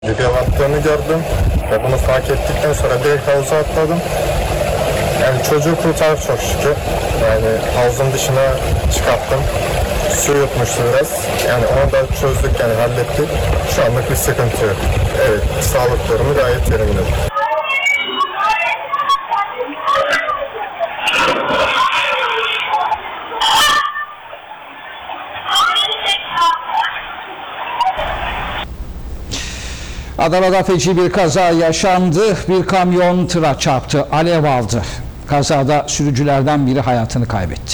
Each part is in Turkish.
Video attığını gördüm ve bunu fark ettikten sonra direkt havuza atladım. Yani çocuğu kurtardık çok şükür. Yani havuzun dışına çıkarttım. Su yutmuştu biraz. Yani onu da çözdük, yani hallettik. Şu anlık bir sıkıntı yok. Evet, sağlık durumu gayet yerinde. Adana'da feci bir kaza yaşandı. Bir kamyon tıra çarptı, alev aldı. Kazada sürücülerden biri hayatını kaybetti.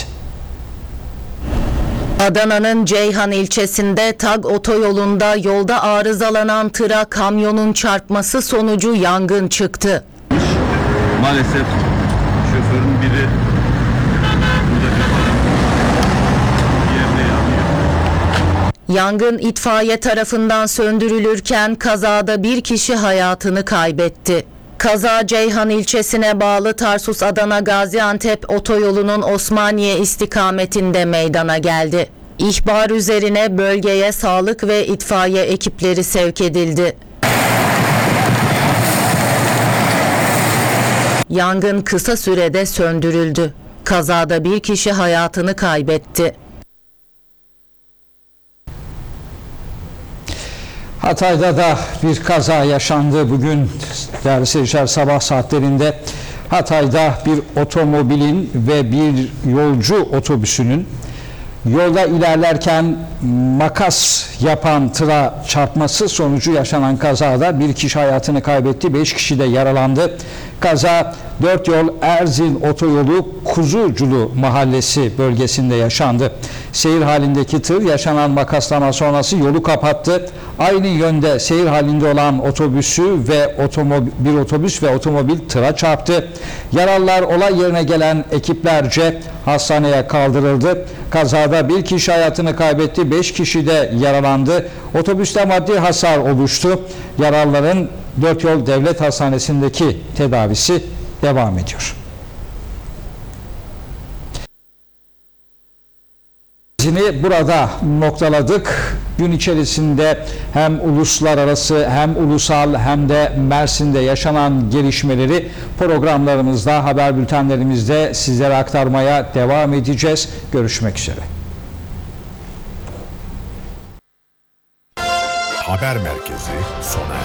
Adana'nın Ceyhan ilçesinde TAG otoyolunda yolda arızalanan tıra kamyonun çarpması sonucu yangın çıktı. Maalesef şoförün biri burada bir yerde yanıyor. Yangın itfaiye tarafından söndürülürken kazada bir kişi hayatını kaybetti. Kaza Ceyhan ilçesine bağlı Tarsus Adana Gaziantep otoyolunun Osmaniye istikametinde meydana geldi. İhbar üzerine bölgeye sağlık ve itfaiye ekipleri sevk edildi. Yangın kısa sürede söndürüldü. Kazada bir kişi hayatını kaybetti. Hatay'da da bir kaza yaşandı. Bugün değerli seyirciler, sabah saatlerinde Hatay'da bir otomobilin ve bir yolcu otobüsünün yolda ilerlerken makas yapan tıra çarpması sonucu yaşanan kazada bir kişi hayatını kaybetti, 5 kişi de yaralandı. Kaza 4 yol Erzin otoyolu Kuzuculu mahallesi bölgesinde yaşandı. Seyir halindeki tır yaşanan makaslama sonrası yolu kapattı. Aynı yönde seyir halinde olan otobüsü ve bir otobüs ve otomobil tıra çarptı. Yaralılar olay yerine gelen ekiplerce hastaneye kaldırıldı. Kazada bir kişi hayatını kaybetti, 5 kişi de yaralandı. Otobüste maddi hasar oluştu. Yaralıların 4 Yol Devlet Hastanesi'ndeki tedavisi devam ediyor. Burada noktaladık. Gün içerisinde hem uluslararası hem ulusal hem de Mersin'de yaşanan gelişmeleri programlarımızda, haber bültenlerimizde sizlere aktarmaya devam edeceğiz. Görüşmek üzere. Haber merkezi sona erdi.